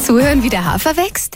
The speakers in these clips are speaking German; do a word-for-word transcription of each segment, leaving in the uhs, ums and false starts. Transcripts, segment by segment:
Zuhören, wie der Hafer wächst?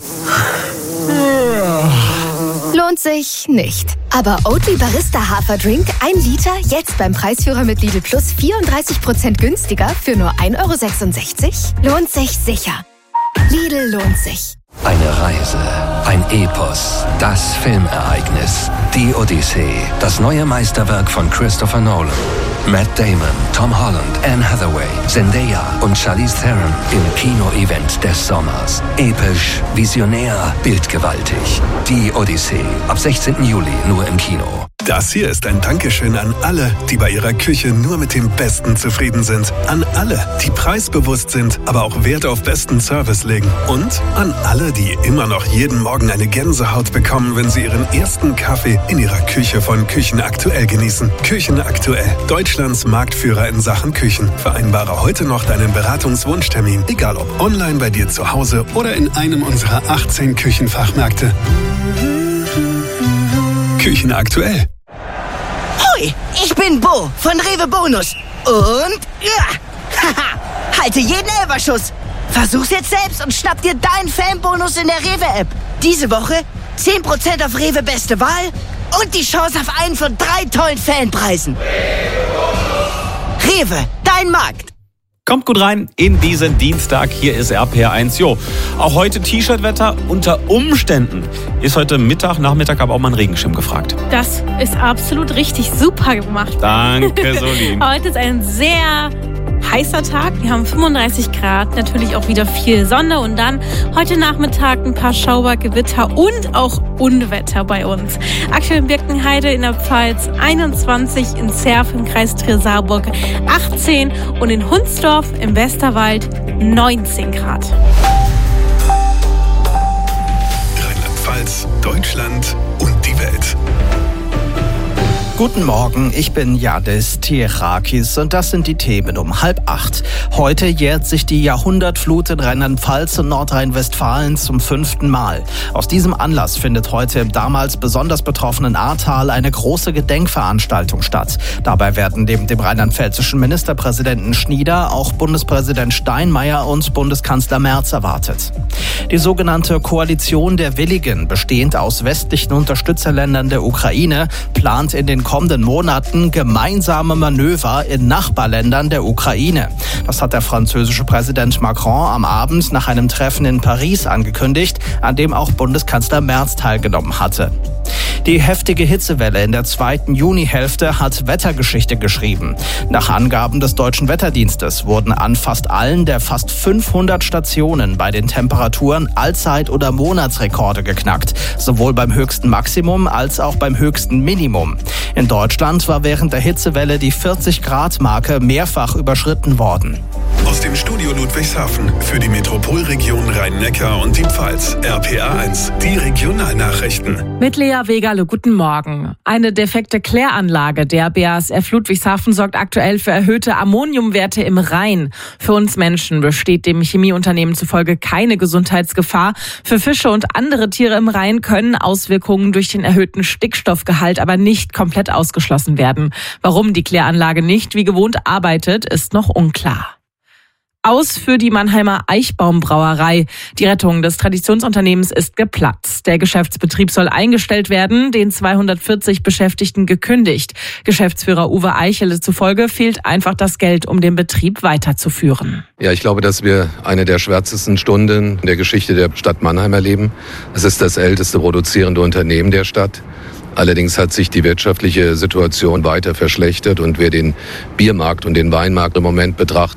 Lohnt sich nicht. Aber Oatly Barista Haferdrink, ein Liter, jetzt beim Preisführer mit Lidl Plus vierunddreißig Prozent günstiger für nur ein Euro sechsundsechzig? Lohnt sich sicher. Lidl lohnt sich. Eine Reise, ein Epos, das Filmereignis, die Odyssee, das neue Meisterwerk von Christopher Nolan. Matt Damon, Tom Holland, Anne Hathaway, Zendaya und Charlize Theron im Kino-Event des Sommers. Episch, visionär, bildgewaltig. Die Odyssee, ab sechzehnten Juli nur im Kino. Das hier ist ein Dankeschön an alle, die bei ihrer Küche nur mit dem Besten zufrieden sind. An alle, die preisbewusst sind, aber auch Wert auf besten Service legen. Und an alle, die immer noch jeden Morgen eine Gänsehaut bekommen, wenn sie ihren ersten Kaffee in ihrer Küche von Küchen Aktuell genießen. Küchen Aktuell, Deutschlands Marktführer in Sachen Küchen. Vereinbare heute noch deinen Beratungswunschtermin, egal ob online bei dir zu Hause oder in einem unserer achtzehn Küchenfachmärkte. Küchen Aktuell. Hoi, ich bin Bo von Rewe Bonus. Und ja, haha, halte jeden Elferschuss. Versuch's jetzt selbst und schnapp dir deinen Fanbonus in der Rewe-App. Diese Woche zehn Prozent auf Rewe Beste Wahl und die Chance auf einen von drei tollen Fanpreisen. Rewe, dein Markt. Kommt gut rein in diesen Dienstag. Hier ist R P R eins. Jo, auch heute T-Shirt-Wetter. Unter Umständen ist heute Mittag, Nachmittag aber auch mal ein Regenschirm gefragt. Das ist absolut richtig. Super gemacht. Danke, Solin. Heute ist ein sehr heißer Tag. Wir haben fünfunddreißig Grad, natürlich auch wieder viel Sonne und dann heute Nachmittag ein paar Schauer, Gewitter und auch Unwetter bei uns. Aktuell in Birkenheide in der Pfalz einundzwanzig, in Zerf im Kreis Trier-Saarburg achtzehn und in Hunsdorf im Westerwald neunzehn Grad. Rheinland-Pfalz, Deutschland und die Welt. Guten Morgen, ich bin Yadis Tirakis und das sind die Themen um halb acht. Heute jährt sich die Jahrhundertflut in Rheinland-Pfalz und Nordrhein-Westfalen zum fünften Mal. Aus diesem Anlass findet heute im damals besonders betroffenen Ahrtal eine große Gedenkveranstaltung statt. Dabei werden neben dem rheinland-pfälzischen Ministerpräsidenten Schnieder auch Bundespräsident Steinmeier und Bundeskanzler Merz erwartet. Die sogenannte Koalition der Willigen, bestehend aus westlichen Unterstützerländern der Ukraine, plant in den kommenden Monaten gemeinsame Manöver in Nachbarländern der Ukraine. Das hat der französische Präsident Macron am Abend nach einem Treffen in Paris angekündigt, an dem auch Bundeskanzler Merz teilgenommen hatte. Die heftige Hitzewelle in der zweiten Junihälfte hat Wettergeschichte geschrieben. Nach Angaben des Deutschen Wetterdienstes wurden an fast allen der fast fünfhundert Stationen bei den Temperaturen Allzeit- oder Monatsrekorde geknackt. Sowohl beim höchsten Maximum als auch beim höchsten Minimum. In Deutschland war während der Hitzewelle die vierzig-Grad-Marke mehrfach überschritten worden. Aus dem Studio Ludwigshafen für die Metropolregion Rhein-Neckar und die Pfalz. R P R eins, die Regionalnachrichten. Mit Lea Wegale, guten Morgen. Eine defekte Kläranlage der B A S F Ludwigshafen sorgt aktuell für erhöhte Ammoniumwerte im Rhein. Für uns Menschen besteht dem Chemieunternehmen zufolge keine Gesundheitsgefahr. Für Fische und andere Tiere im Rhein können Auswirkungen durch den erhöhten Stickstoffgehalt aber nicht komplett ausgeschlossen werden. Warum die Kläranlage nicht wie gewohnt arbeitet, ist noch unklar. Aus für die Mannheimer Eichbaumbrauerei. Die Rettung des Traditionsunternehmens ist geplatzt. Der Geschäftsbetrieb soll eingestellt werden, den zweihundertvierzig Beschäftigten gekündigt. Geschäftsführer Uwe Eichele zufolge fehlt einfach das Geld, um den Betrieb weiterzuführen. Ja, ich glaube, dass wir eine der schwärzesten Stunden in der Geschichte der Stadt Mannheim erleben. Es ist das älteste produzierende Unternehmen der Stadt. Allerdings hat sich die wirtschaftliche Situation weiter verschlechtert und wer den Biermarkt und den Weinmarkt im Moment betrachtet,